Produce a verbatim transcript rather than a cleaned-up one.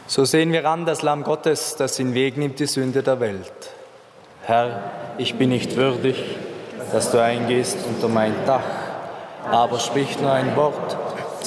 So sehen wir an das Lamm Gottes, das hinwegnimmt die Sünde der Welt. Herr, ich bin nicht würdig, dass du eingehst unter mein Dach, aber sprich nur ein Wort,